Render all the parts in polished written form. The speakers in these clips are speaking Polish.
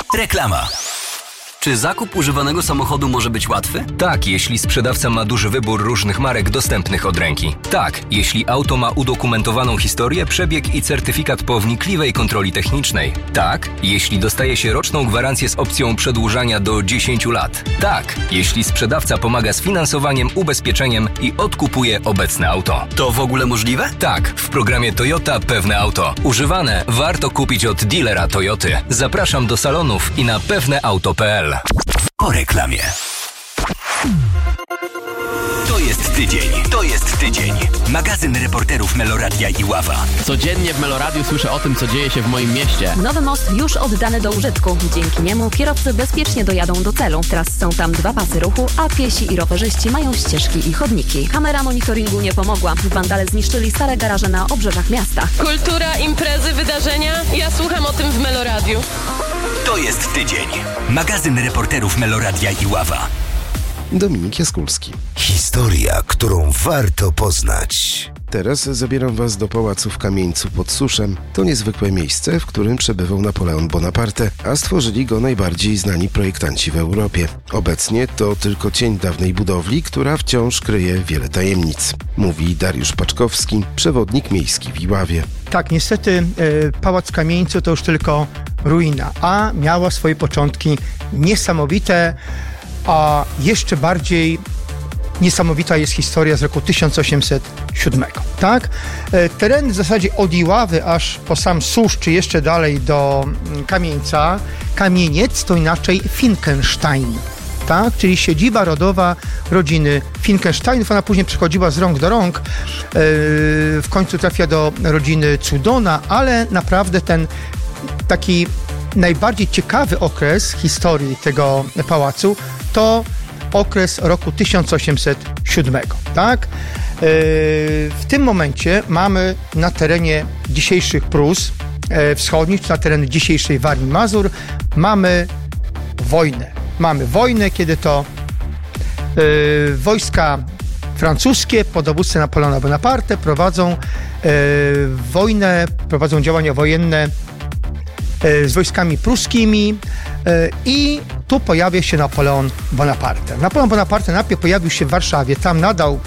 Reklama. Czy zakup używanego samochodu może być łatwy? Tak, jeśli sprzedawca ma duży wybór różnych marek dostępnych od ręki. Tak, jeśli auto ma udokumentowaną historię, przebieg i certyfikat po wnikliwej kontroli technicznej. Tak, jeśli dostaje się roczną gwarancję z opcją przedłużania do 10 lat. Tak, jeśli sprzedawca pomaga z finansowaniem, ubezpieczeniem i odkupuje obecne auto. To w ogóle możliwe? Tak, w programie Toyota Pewne Auto. Używane warto kupić od dealera Toyoty. Zapraszam do salonów i na pewneauto.pl. Po reklamie. To jest tydzień. Magazyn reporterów Meloradia i Ława. Codziennie w Meloradiu słyszę o tym, co dzieje się w moim mieście. Nowy most już oddany do użytku. Dzięki niemu kierowcy bezpiecznie dojadą do celu. Teraz są tam 2 pasy ruchu, a piesi i rowerzyści mają ścieżki i chodniki. Kamera monitoringu nie pomogła. Wandale zniszczyli stare garaże na obrzeżach miasta. Kultura, imprezy, wydarzenia. Ja słucham o tym w Meloradiu. To jest tydzień. Magazyn reporterów Meloradia i Ława. Dominik Jaskulski. Historia, którą warto poznać. Teraz zabieram was do pałacu w Kamieńcu pod Suszem. To niezwykłe miejsce, w którym przebywał Napoleon Bonaparte, a stworzyli go najbardziej znani projektanci w Europie. Obecnie to tylko cień dawnej budowli, która wciąż kryje wiele tajemnic. Mówi Dariusz Paczkowski, przewodnik miejski w Iławie. Tak, niestety pałac w Kamieńcu to już tylko ruina, a miała swoje początki niesamowite, a jeszcze bardziej niesamowita jest historia z roku 1807. Tak? Teren w zasadzie od Iławy aż po sam Susz, czy jeszcze dalej do Kamieńca. Kamieniec to inaczej Finkenstein. Tak? Czyli siedziba rodowa rodziny Finkensteinów. Ona później przechodziła z rąk do rąk. W końcu trafia do rodziny Cudona, ale naprawdę ten taki najbardziej ciekawy okres historii tego pałacu to okres roku 1807. Tak? W tym momencie mamy na terenie dzisiejszych Prus wschodnich, czy na terenie dzisiejszej Warmii i Mazur, mamy wojnę. Mamy wojnę, kiedy to wojska francuskie pod dowództwem Napoleona Bonaparte prowadzą wojnę, prowadzą działania wojenne z wojskami pruskimi i tu pojawia się Napoleon Bonaparte. Napoleon Bonaparte najpierw pojawił się w Warszawie, tam nadał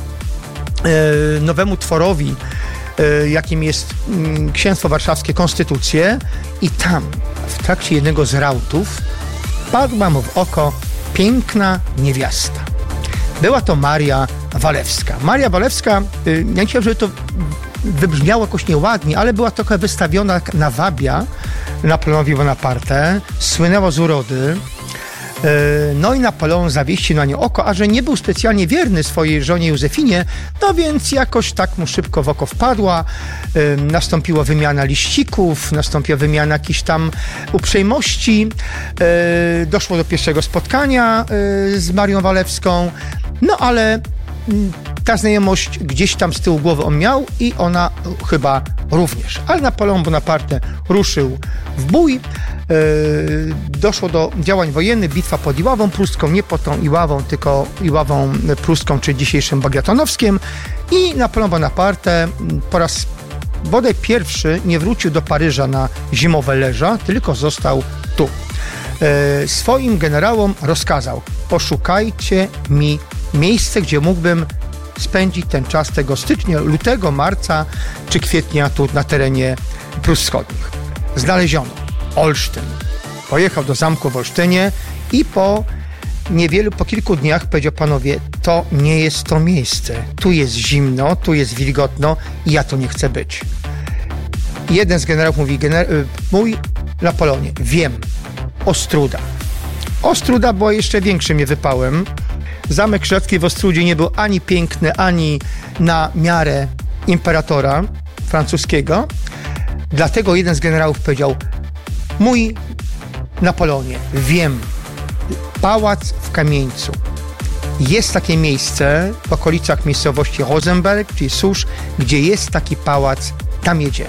nowemu tworowi, jakim jest Księstwo Warszawskie, konstytucję i tam w trakcie jednego z rautów wpadła mu w oko piękna niewiasta. Była to Maria Walewska. Maria Walewska, ja nie chciałem, żeby to wybrzmiało jakoś nieładnie, ale była trochę wystawiona na wabia Napoleonowi Bonaparte, słynęła z urody. No i Napoleon zawiesił na nią oko, a że nie był specjalnie wierny swojej żonie Józefinie, no więc jakoś tak mu szybko w oko wpadła. Nastąpiła wymiana liścików, nastąpiła wymiana jakichś tam uprzejmości. Doszło do pierwszego spotkania z Marią Walewską, no ale ta znajomość gdzieś tam z tyłu głowy on miał i ona chyba również. Ale Napoleon Bonaparte ruszył w bój. Doszło do działań wojennych, bitwa pod Iławą Pruską, nie pod tą Iławą, tylko Iławą Pruską, czy dzisiejszym Bagratonowskiem. I Napoleon Bonaparte po raz bodaj pierwszy nie wrócił do Paryża na zimowe leża, tylko został tu. Swoim generałom rozkazał: poszukajcie mi miejsce, gdzie mógłbym spędzić ten czas tego stycznia, lutego, marca czy kwietnia tu na terenie Prus Wschodnich. Znaleziono Olsztyn. Pojechał do zamku w Olsztynie i po kilku dniach powiedział: panowie, to nie jest to miejsce. Tu jest zimno, tu jest wilgotno i ja tu nie chcę być. Jeden z generałów mówi: mój Napoleonie, wiem, Ostruda. Ostruda była jeszcze większym niewypałem. Zamek Krzyżacki w Ostrudzie nie był ani piękny, ani na miarę imperatora francuskiego. Dlatego jeden z generałów powiedział: mój Napoleonie, wiem, pałac w Kamieńcu. Jest takie miejsce w okolicach miejscowości Rosenberg, czyli Susz, gdzie jest taki pałac, tam jedziemy.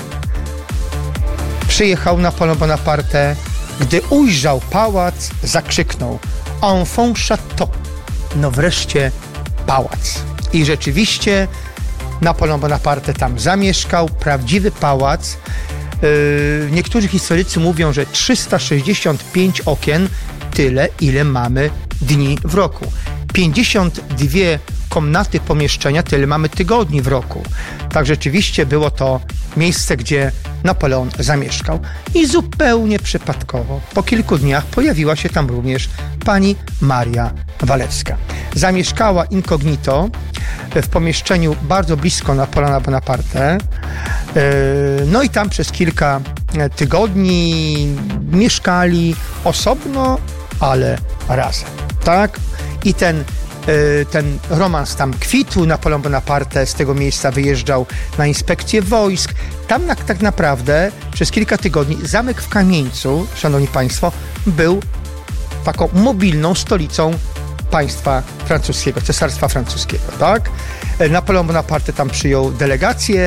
Przyjechał Napoleon Bonaparte, gdy ujrzał pałac, zakrzyknął: enfant château. No wreszcie pałac. I rzeczywiście Napoleon Bonaparte tam zamieszkał, prawdziwy pałac. Niektórzy historycy mówią, że 365 okien, tyle ile mamy dni w roku. 52 komnaty pomieszczenia, tyle mamy tygodni w roku. Tak rzeczywiście było to miejsce, gdzie Napoleon zamieszkał. I zupełnie przypadkowo, po kilku dniach pojawiła się tam również pani Maria Walewska. Zamieszkała incognito w pomieszczeniu bardzo blisko Napoleona Bonaparte. No i tam przez kilka tygodni mieszkali osobno, ale razem. Tak? I ten romans tam kwitł. Napoleon Bonaparte z tego miejsca wyjeżdżał na inspekcję wojsk. Tam tak naprawdę przez kilka tygodni zamek w Kamieńcu, szanowni państwo, był taką mobilną stolicą państwa francuskiego, cesarstwa francuskiego, tak? Napoleon Bonaparte tam przyjął delegację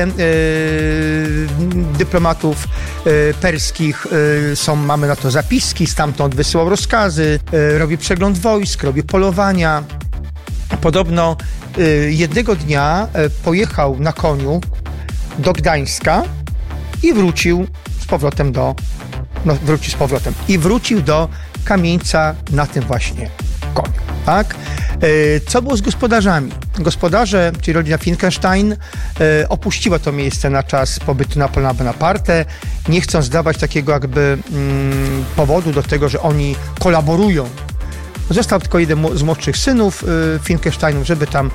dyplomatów perskich, mamy na to zapiski, stamtąd wysyłał rozkazy, robił przegląd wojsk, robił polowania. Podobno jednego dnia pojechał na koniu do Gdańska i wrócił z powrotem do Kamieńca na tym właśnie koniu. Tak? Co było z gospodarzami? Gospodarze, czyli rodzina Finckenstein, opuściła to miejsce na czas pobytu Napoleona Bonaparte, nie chcąc dawać takiego jakby powodu do tego, że oni kolaborują. Został tylko jeden z młodszych synów Finckensteinów, żeby tam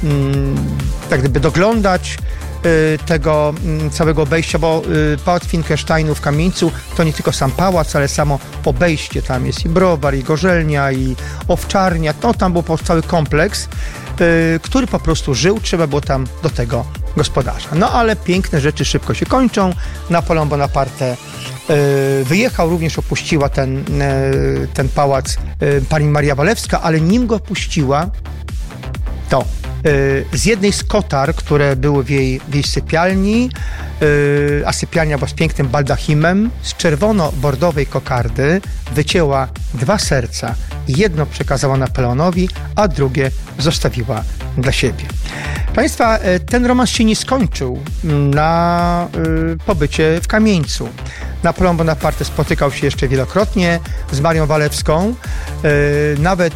tak gdyby doglądać tego całego obejścia, bo pałac Finckensteinów w Kamieńcu to nie tylko sam pałac, ale samo obejście. Tam jest i browar, i gorzelnia, i owczarnia. No, tam był cały kompleks, który po prostu żył. Trzeba było tam do tego gospodarza. No ale piękne rzeczy szybko się kończą. Napoleon Bonaparte wyjechał, również opuściła ten pałac pani Maria Walewska, ale nim go opuściła, to z jednej z kotar, które były w jej sypialni, a sypialnia była z pięknym baldachimem, z czerwono-bordowej kokardy wycięła 2 serca. Jedno przekazała Napoleonowi, a drugie zostawiła dla siebie. Państwa, ten romans się nie skończył na pobycie w Kamieńcu. Napoleon Bonaparte spotykał się jeszcze wielokrotnie z Marią Walewską. Nawet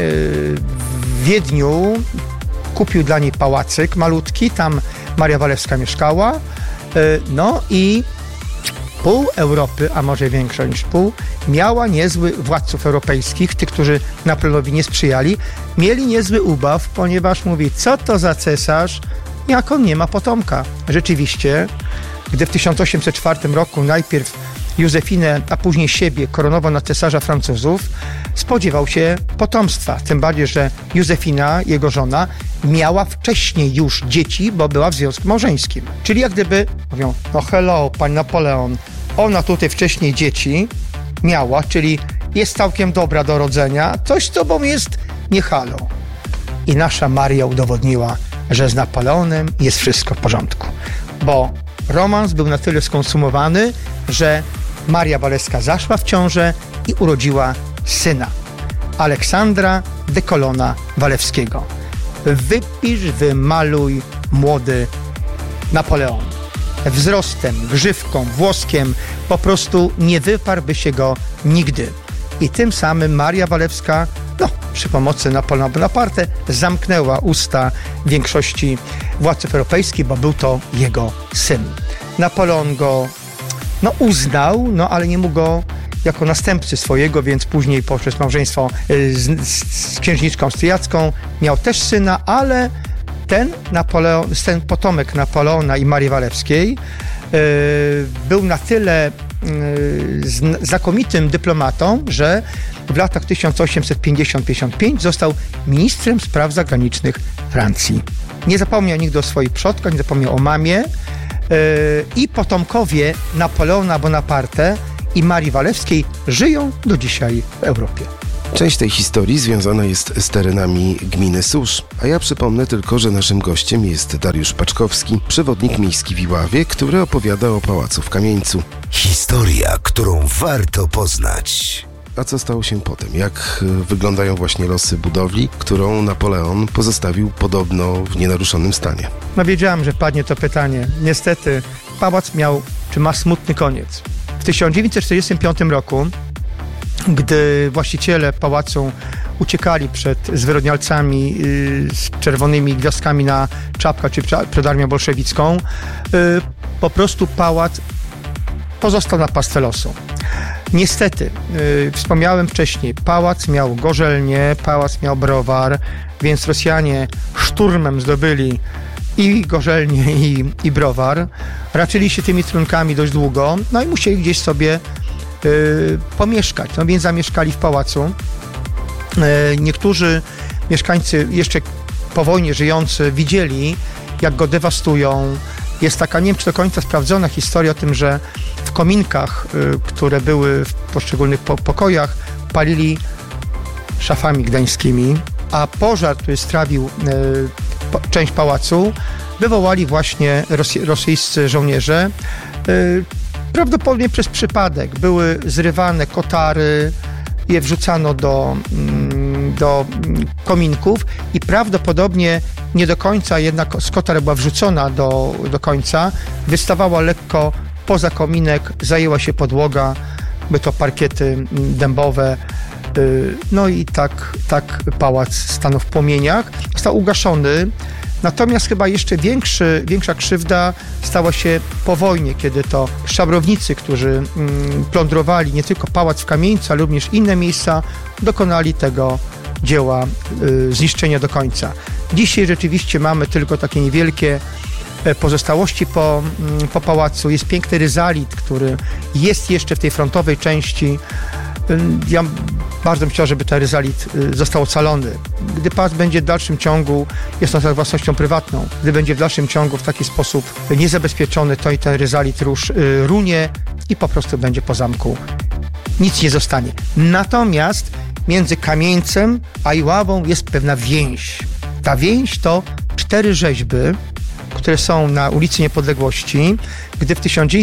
w Wiedniu kupił dla niej pałacyk malutki, tam Maria Walewska mieszkała. No i pół Europy, a może większa niż pół, miała niezły władców europejskich, tych, którzy Napoleonowi nie sprzyjali, mieli niezły ubaw, ponieważ mówi, co to za cesarz, jak on nie ma potomka. Rzeczywiście, gdy w 1804 roku najpierw Józefinę, a później siebie koronował na cesarza Francuzów, spodziewał się potomstwa. Tym bardziej, że Józefina, jego żona, miała wcześniej już dzieci, bo była w związku małżeńskim. Czyli jak gdyby mówią, no hello, pan Napoleon, ona tutaj wcześniej dzieci miała, czyli jest całkiem dobra do rodzenia, coś z tobą jest nie halo. I nasza Maria udowodniła, że z Napoleonem jest wszystko w porządku. Bo romans był na tyle skonsumowany, że Maria Walewska zaszła w ciążę i urodziła syna, Aleksandra de Colonna Walewskiego. Wypisz, wymaluj młody Napoleon. Wzrostem, grzywką, włoskiem po prostu nie wyparłby się go nigdy. I tym samym Maria Walewska, przy pomocy Napoleona Bonaparte, zamknęła usta większości władców europejskich, bo był to jego syn. Napoleon go uznał, ale nie mógł go jako następcy swojego, więc później poprzez małżeństwo z księżniczką austriacką miał też syna, ale ten potomek Napoleona i Marii Walewskiej był na tyle znakomitym dyplomatą, że w latach 1850-55 został ministrem spraw zagranicznych Francji. Nie zapomniał nigdy o swoich przodkach, nie zapomniał o mamie i potomkowie Napoleona Bonaparte i Marii Walewskiej żyją do dzisiaj w Europie. Część tej historii związana jest z terenami gminy Susz, a ja przypomnę tylko, że naszym gościem jest Dariusz Paczkowski, przewodnik miejski w Iławie, który opowiada o pałacu w Kamieńcu. Historia, którą warto poznać. A co stało się potem? Jak wyglądają właśnie losy budowli, którą Napoleon pozostawił podobno w nienaruszonym stanie? No wiedziałem, że padnie to pytanie. Niestety pałac ma smutny koniec. W 1945 roku, gdy właściciele pałacu uciekali przed zwyrodnialcami z czerwonymi gwiazdkami na czapkach, czy przed armią bolszewicką, po prostu pałac pozostał na pastwę losu. Niestety, wspomniałem wcześniej, pałac miał gorzelnię, pałac miał browar, więc Rosjanie szturmem zdobyli i gorzelnię, i browar. Raczyli się tymi trunkami dość długo, no i musieli gdzieś sobie pomieszkać. No więc zamieszkali w pałacu. Niektórzy mieszkańcy jeszcze po wojnie żyjący widzieli, jak go dewastują. Jest taka, nie wiem czy do końca sprawdzona historia o tym, że w kominkach, które były w poszczególnych pokojach, palili szafami gdańskimi, a pożar, który strawił część pałacu, wywołali właśnie rosyjscy żołnierze. Prawdopodobnie przez przypadek były zrywane kotary, je wrzucano do kominków i prawdopodobnie nie do końca jednak z kotara była wrzucona do końca, wystawała lekko poza kominek, zajęła się podłoga, by to parkiety dębowe, no i tak pałac stanął w płomieniach, został ugaszony. Natomiast chyba jeszcze większa krzywda stała się po wojnie, kiedy to szabrownicy, którzy plądrowali nie tylko pałac w Kamieńcu, ale również inne miejsca, dokonali tego dzieła zniszczenia do końca. Dzisiaj rzeczywiście mamy tylko takie niewielkie pozostałości po pałacu. Jest piękny ryzalit, który jest jeszcze w tej frontowej części. Ja bardzo bym chciał, żeby ten ryzalit został ocalony. Gdy pałac będzie w dalszym ciągu, jest on własnością prywatną, gdy będzie w dalszym ciągu w taki sposób niezabezpieczony, to i ten ryzalit runie i po prostu będzie po zamku. Nic nie zostanie. Natomiast między Kamieńcem a Iławą jest pewna więź. Ta więź to 4 rzeźby, które są na ulicy Niepodległości. Gdy w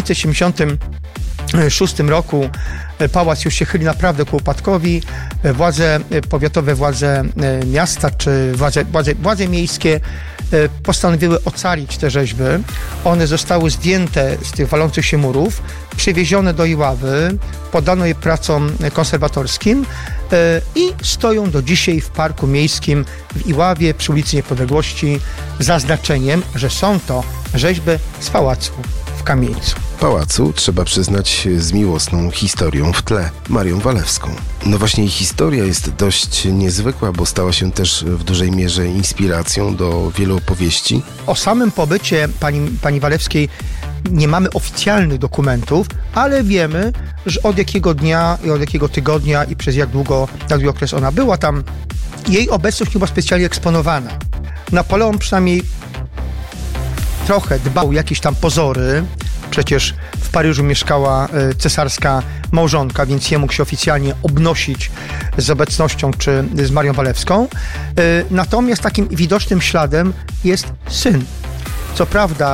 1976 roku pałac już się chyli naprawdę ku upadkowi, władze powiatowe, władze miasta czy władze miejskie postanowiły ocalić te rzeźby. One zostały zdjęte z tych walących się murów, przywiezione do Iławy, poddano je pracom konserwatorskim i stoją do dzisiaj w Parku Miejskim w Iławie przy ulicy Niepodległości z zaznaczeniem, że są to rzeźby z pałacu w Kamieńcu. Pałacu, trzeba przyznać, z miłosną historią w tle, Marią Walewską. No właśnie jej historia jest dość niezwykła, bo stała się też w dużej mierze inspiracją do wielu opowieści. O samym pobycie pani Walewskiej nie mamy oficjalnych dokumentów, ale wiemy, że od jakiego dnia i od jakiego tygodnia i przez jak długi okres ona była tam. Jej obecność nie była specjalnie eksponowana. Napoleon przynajmniej trochę dbał o jakieś tam pozory. Przecież w Paryżu mieszkała cesarska małżonka, więc nie mógł się oficjalnie obnosić z obecnością czy z Marią Walewską. Natomiast takim widocznym śladem jest syn. Co prawda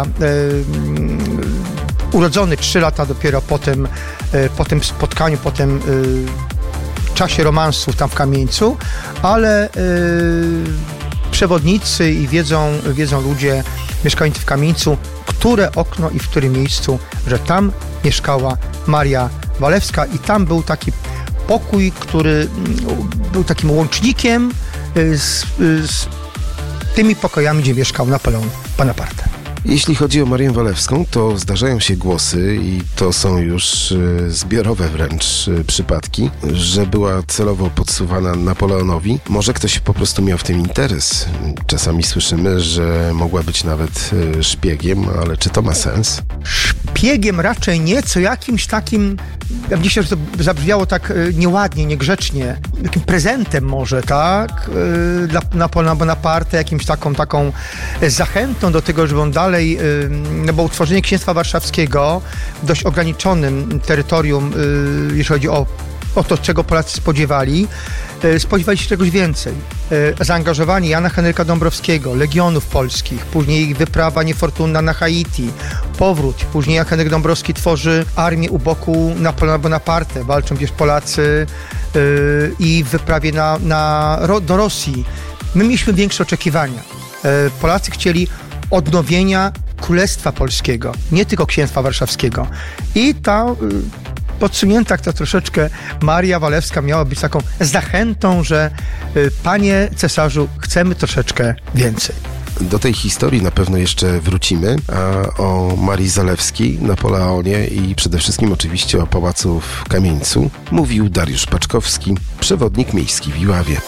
urodzony 3 lata dopiero po tym spotkaniu, po tym czasie romansów tam w Kamieńcu, ale przewodnicy i wiedzą ludzie mieszkający w Kamieńcu, które okno i w którym miejscu, że tam mieszkała Maria Walewska i tam był taki pokój, który był takim łącznikiem z tymi pokojami, gdzie mieszkał Napoleon Bonaparte. Jeśli chodzi o Marię Walewską, to zdarzają się głosy i to są już zbiorowe wręcz przypadki, że była celowo podsuwana Napoleonowi. Może ktoś po prostu miał w tym interes. Czasami słyszymy, że mogła być nawet szpiegiem, ale czy to ma sens? Szpiegiem raczej nie, co jakimś takim, ja myślę, że to zabrzmiało tak nieładnie, niegrzecznie, takim prezentem może, tak? Dla Napoleona Bonaparte, jakimś taką zachętą do tego, żeby on dalej, no bo utworzenie Księstwa Warszawskiego w dość ograniczonym terytorium, jeśli chodzi o to, czego Polacy spodziewali, spodziewali się czegoś więcej. Zaangażowanie Jana Henryka Dąbrowskiego, Legionów Polskich, później ich wyprawa niefortunna na Haiti, powrót, później Jan Henryk Dąbrowski tworzy armię u boku Napoleona Bonaparte, walczą gdzieś Polacy i w wyprawie do Rosji. My mieliśmy większe oczekiwania. Polacy chcieli odnowienia Królestwa Polskiego, nie tylko Księstwa Warszawskiego. I ta podsunięta to troszeczkę Maria Walewska miała być taką zachętą, że panie cesarzu, chcemy troszeczkę więcej. Do tej historii na pewno jeszcze wrócimy, a o Marii Zalewskiej, Napoleonie i przede wszystkim oczywiście o pałacu w Kamieńcu mówił Dariusz Paczkowski, przewodnik miejski w Iławie.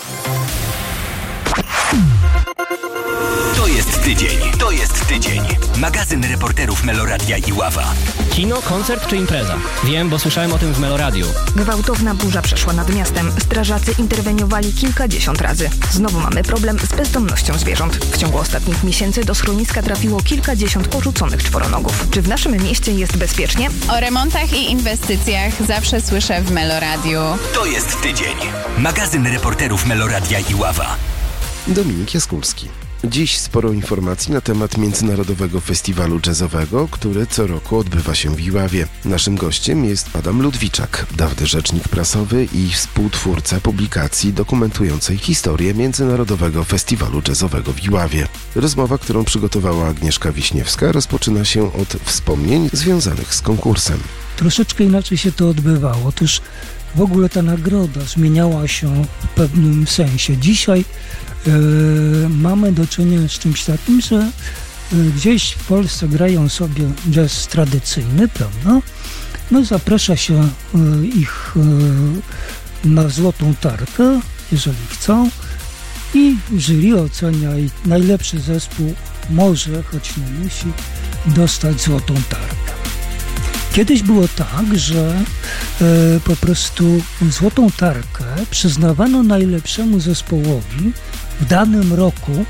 To jest tydzień. Magazyn reporterów Meloradia Iława. Kino, koncert czy impreza? Wiem, bo słyszałem o tym w Meloradiu. Gwałtowna burza przeszła nad miastem. Strażacy interweniowali kilkadziesiąt razy. Znowu mamy problem z bezdomnością zwierząt. W ciągu ostatnich miesięcy do schroniska trafiło kilkadziesiąt porzuconych czworonogów. Czy w naszym mieście jest bezpiecznie? O remontach i inwestycjach zawsze słyszę w Meloradiu. To jest tydzień. Magazyn reporterów Meloradia Iława. Dominik Jaskulski. Dziś sporo informacji na temat Międzynarodowego Festiwalu Jazzowego, który co roku odbywa się w Iławie. Naszym gościem jest Adam Ludwiczak, dawny rzecznik prasowy i współtwórca publikacji dokumentującej historię Międzynarodowego Festiwalu Jazzowego w Iławie. Rozmowa, którą przygotowała Agnieszka Wiśniewska, rozpoczyna się od wspomnień związanych z konkursem. Troszeczkę inaczej się to odbywało. Otóż w ogóle ta nagroda zmieniała się w pewnym sensie. Dzisiaj mamy do czynienia z czymś takim, że gdzieś w Polsce grają sobie jazz tradycyjny, prawda? No zaprasza się ich na Złotą Tarkę, jeżeli chcą, i jury ocenia i najlepszy zespół może, choć nie musi, dostać Złotą Tarkę. Kiedyś było tak, że po prostu Złotą Tarkę przyznawano najlepszemu zespołowi w danym roku,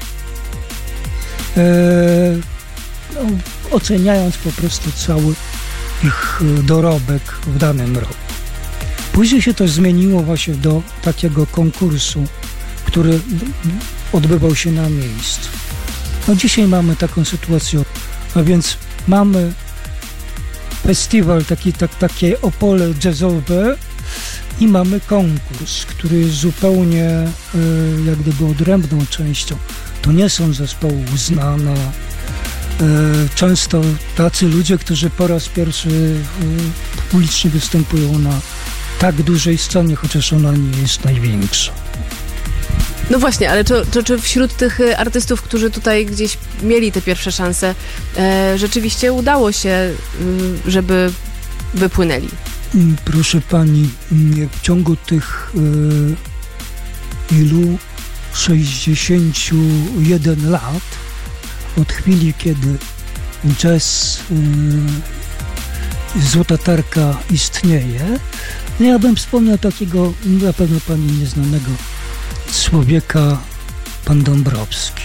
oceniając po prostu cały ich dorobek w danym roku. Później się to zmieniło właśnie do takiego konkursu, który odbywał się na miejscu. No dzisiaj mamy taką sytuację, a więc mamy festiwal, takie Opole jazzowe i mamy konkurs, który jest zupełnie jak gdyby odrębną częścią. To nie są zespoły uznane. Często tacy ludzie, którzy po raz pierwszy publicznie występują na tak dużej scenie, chociaż ona nie jest największa. No właśnie, ale czy wśród tych artystów, którzy tutaj gdzieś mieli te pierwsze szanse, rzeczywiście udało się, żeby wypłynęli? Proszę pani, w ciągu tych 61 lat, od chwili, kiedy jazz, Złota Tarka istnieje, no ja bym wspomniał takiego, na pewno pani nieznanego człowieka, pan Dąbrowski.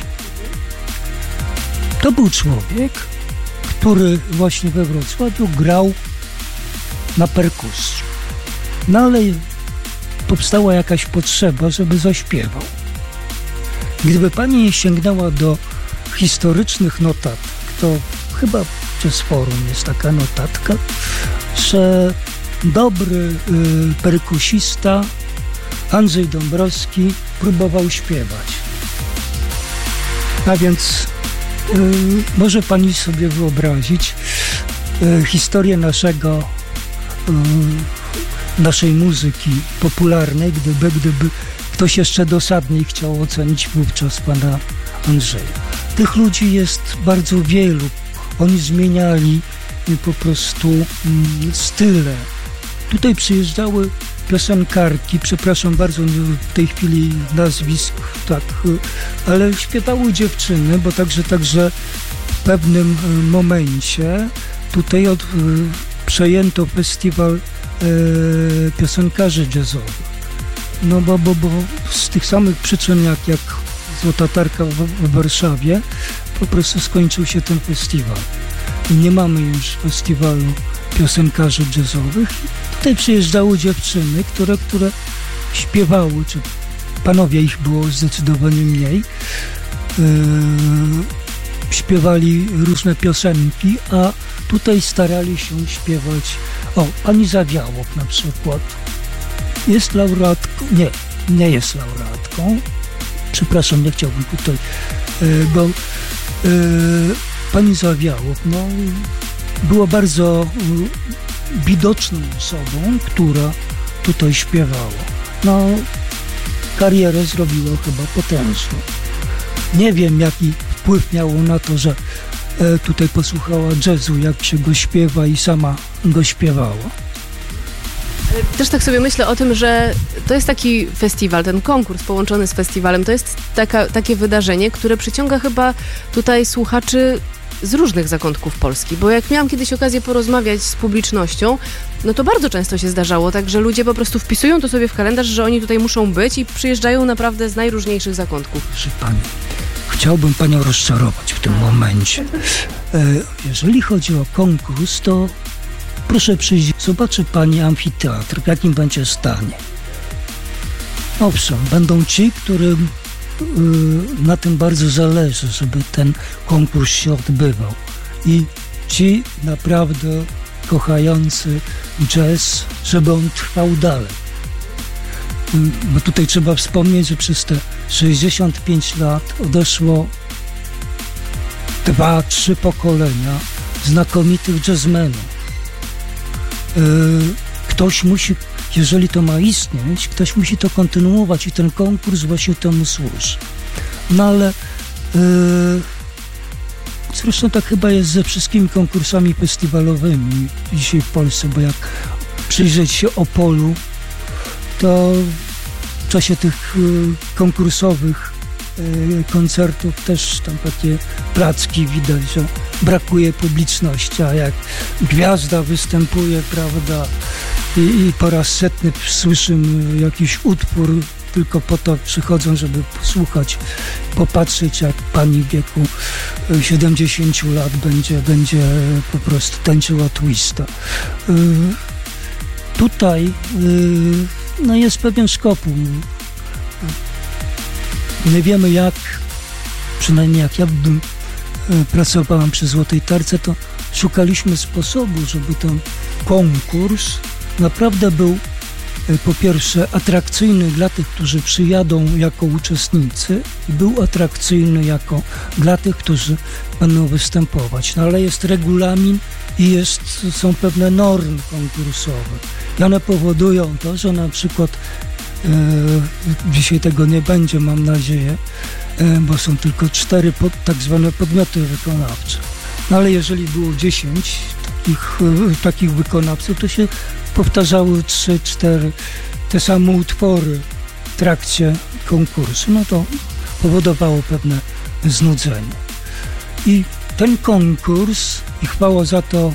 To był człowiek, który właśnie we Wrocławiu grał na perkusji. No ale powstała jakaś potrzeba, żeby zaśpiewał. Gdyby pani sięgnęła do historycznych notatek, to chyba przez forum jest taka notatka, że dobry perkusista Andrzej Dąbrowski próbował śpiewać. A więc może pani sobie wyobrazić historię naszej muzyki popularnej, gdyby ktoś jeszcze dosadniej chciał ocenić wówczas pana Andrzeja. Tych ludzi jest bardzo wielu. Oni zmieniali po prostu style. Tutaj przyjeżdżały piosenkarki, przepraszam bardzo, w tej chwili nazwisk, tak, ale śpiewały dziewczyny, bo także w pewnym momencie tutaj przejęto festiwal piosenkarzy jazzowych. No bo z tych samych przyczyn jak Złota Tarka w Warszawie po prostu skończył się ten festiwal. I nie mamy już festiwalu piosenkarzy jazzowych. Tutaj przyjeżdżały dziewczyny, które śpiewały, czy panowie, ich było zdecydowanie mniej, śpiewali różne piosenki, a tutaj starali się śpiewać, pani Zawiałow na przykład jest laureatką, nie jest laureatką, przepraszam, nie chciałbym tutaj, bo pani Zawiałow była bardzo widoczną osobą, która tutaj śpiewała. Karierę zrobiła chyba potężną. Nie wiem, jaki wpływ miało na to, że tutaj posłuchała jazzu, jak się go śpiewa i sama go śpiewała. Też tak sobie myślę o tym, że to jest taki festiwal, ten konkurs połączony z festiwalem, to jest takie wydarzenie, które przyciąga chyba tutaj słuchaczy z różnych zakątków Polski, bo jak miałam kiedyś okazję porozmawiać z publicznością, to bardzo często się zdarzało tak, że ludzie po prostu wpisują to sobie w kalendarz, że oni tutaj muszą być i przyjeżdżają naprawdę z najróżniejszych zakątków. Proszę pani, chciałbym panią rozczarować w tym momencie. Jeżeli chodzi o konkurs, to proszę przyjść, zobaczy pani amfiteatr, w jakim będzie stanie. Owszem, będą ci, którym na tym bardzo zależy, żeby ten konkurs się odbywał. I ci naprawdę kochający jazz, żeby on trwał dalej. Bo tutaj trzeba wspomnieć, że przez te 65 lat odeszło 2-3 pokolenia znakomitych jazzmenów. Ktoś musi, jeżeli to ma istnieć, ktoś musi to kontynuować i ten konkurs właśnie temu służy. Ale zresztą tak chyba jest ze wszystkimi konkursami festiwalowymi dzisiaj w Polsce, bo jak przyjrzeć się Opolu, to w czasie tych konkursowych koncertów też tam takie placki widać, że brakuje publiczności, a jak gwiazda występuje, prawda, i po raz setny słyszymy jakiś utwór, tylko po to przychodzą, żeby posłuchać, popatrzeć, jak pani w wieku 70 lat będzie po prostu tańczyła twista. Tutaj jest pewien szkopuł. Nie wiemy jak, przynajmniej jak ja pracowałam przy Złotej Tarce, to szukaliśmy sposobu, żeby ten konkurs naprawdę był po pierwsze atrakcyjny dla tych, którzy przyjadą jako uczestnicy i był atrakcyjny dla tych, którzy będą występować. Ale jest regulamin i są pewne normy konkursowe. I one powodują to, że na przykład dzisiaj tego nie będzie, mam nadzieję, bo są tylko 4 tak zwane podmioty wykonawcze. Ale jeżeli było 10 takich wykonawców, to się powtarzały 3-4 te same utwory w trakcie konkursu. To powodowało pewne znudzenie. I ten konkurs, i chwała za to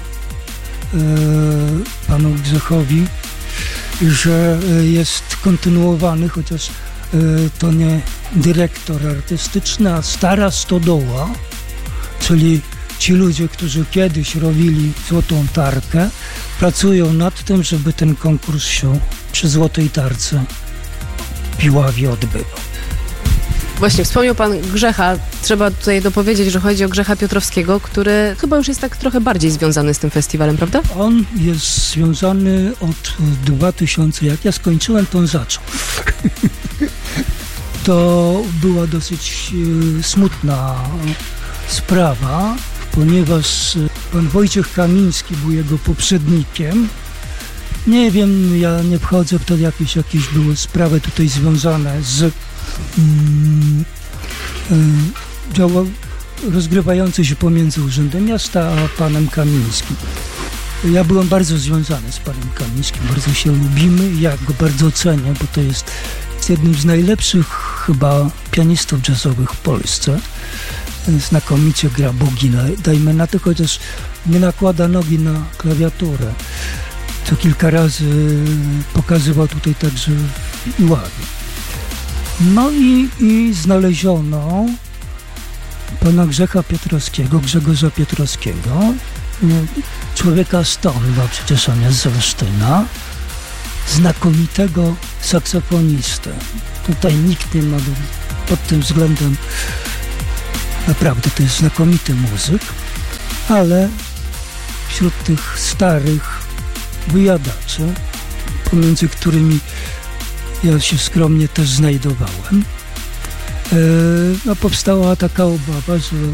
panu Grzechowi, że jest kontynuowany, chociaż to nie dyrektor artystyczny, a stara stodoła, czyli ci ludzie, którzy kiedyś robili Złotą Tarkę, pracują nad tym, żeby ten konkurs się przy Złotej Tarce w Piławie odbywał. Właśnie, wspomniał pan Grzecha. Trzeba tutaj dopowiedzieć, że chodzi o Grzecha Piotrowskiego, który chyba już jest tak trochę bardziej związany z tym festiwalem, prawda? On jest związany od 2000, jak ja skończyłem, to on zaczął. To była dosyć smutna sprawa, ponieważ pan Wojciech Kamiński był jego poprzednikiem. Nie wiem, ja nie wchodzę w to, jakieś były sprawy tutaj związane z rozgrywające się pomiędzy Urzędem Miasta a panem Kamińskim. Ja byłem bardzo związany z panem Kamińskim, bardzo się lubimy i ja go bardzo cenię, bo to jest jednym z najlepszych chyba pianistów jazzowych w Polsce. Znakomicie gra bugi, dajmy na to, chociaż nie nakłada nogi na klawiaturę. To kilka razy pokazywał tutaj także w Iławie. No i znaleziono pana Grzegorza Piotrowskiego, człowieka stąd, bo przecież on jest z Olsztyna, znakomitego saksofonistę. Tutaj nikt nie ma pod tym względem, naprawdę to jest znakomity muzyk, ale wśród tych starych wyjadaczy, pomiędzy którymi ja się skromnie też znajdowałem, powstała taka obawa, że